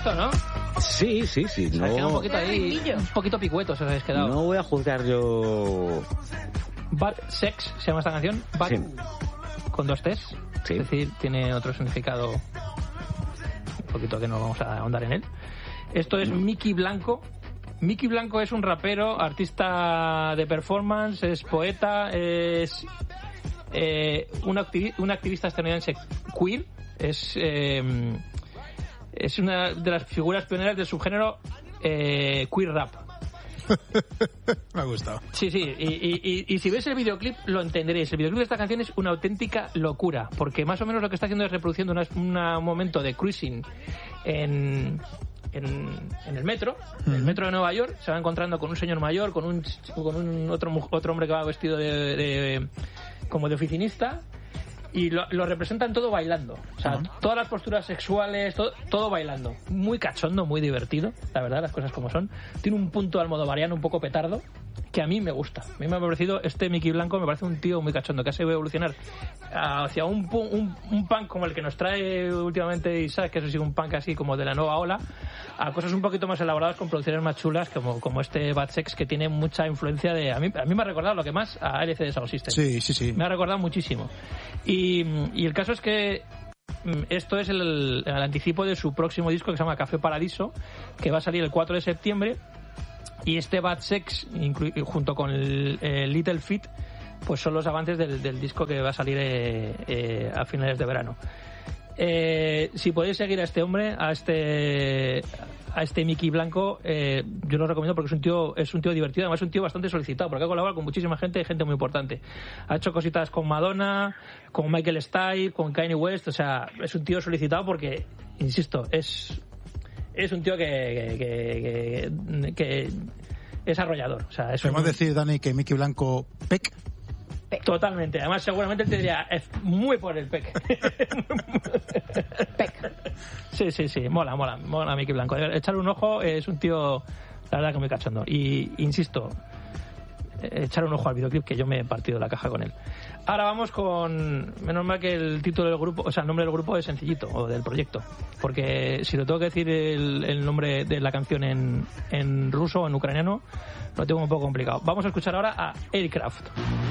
esto, ¿no? Sí. Se ha quedado un poquito ahí, un poquito picuetos os habéis quedado. No voy a juzgar yo... Bad Sex se llama esta canción. Bad Sí. Con 2 T's. Sí. Es decir, tiene otro significado un poquito que no vamos a ahondar en él. Esto es Mickey Blanco. Mickey Blanco es un rapero, artista de performance, es poeta, es un activista estadounidense queer, es una de las figuras pioneras del subgénero queer rap. Me ha gustado. Sí, y si ves el videoclip lo entenderéis. El videoclip de esta canción es una auténtica locura, porque más o menos lo que está haciendo es reproduciendo un momento de cruising en el metro, en el metro de Nueva York. Se va encontrando con un señor mayor, con un otro hombre que va vestido como de oficinista, y lo representan todo bailando. O sea, todas las posturas sexuales, todo bailando. Muy cachondo, muy divertido, la verdad, las cosas como son. Tiene un punto almodovariano un poco petardo, que a mí me gusta. A mí me ha parecido, Mickey Blanco me parece un tío muy cachondo, que ha sabido evolucionar hacia un punk como el que nos trae últimamente Isaac, que es así un punk así como de la nueva ola, a cosas un poquito más elaboradas con producciones más chulas, como este Bad Sex, que tiene mucha influencia de... A mí me ha recordado lo que más a LCD Sound System. Sí. Me ha recordado muchísimo. Y el caso es que esto es el anticipo de su próximo disco, que se llama Café Paradiso, que va a salir el 4 de septiembre. Y este Bad Sex, junto con el Little Feat, pues son los avances del disco que va a salir a finales de verano. Si podéis seguir a este hombre, a este Mickey Blanco, yo lo recomiendo porque es un tío divertido, además es un tío bastante solicitado, porque ha colaborado con muchísima gente muy importante. Ha hecho cositas con Madonna, con Michael Stipe, con Kanye West, o sea, es un tío solicitado porque, insisto, es un tío que es arrollador. O sea, ¿Podemos decir, Dani, que Mickey Blanco pec? Totalmente. Además, seguramente te diría, es muy por el pec. Sí. Mola Mickey Blanco. Echarle un ojo, es un tío, la verdad, que muy cachondo. Y, insisto, echar un ojo al videoclip, que yo me he partido la caja con él. Ahora vamos con... Menos mal que el título del grupo, o sea, el nombre del grupo es sencillito, o del proyecto. Porque si lo tengo que decir el nombre de la canción en ruso o en ucraniano, lo tengo un poco complicado. Vamos a escuchar ahora a Aircraft.